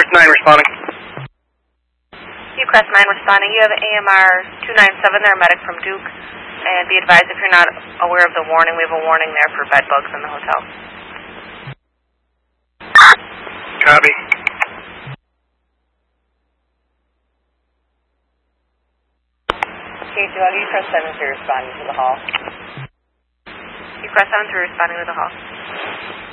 Crest 9 responding. Crest 9 responding. You have AMR 297 there, medic from Duke. And be advised, if you're not aware of the warning, we have a warning there for bed bugs in the hotel. Copy. K2, I'll use Crest 7 to responding to the hall. Crest 7 to responding to the hall.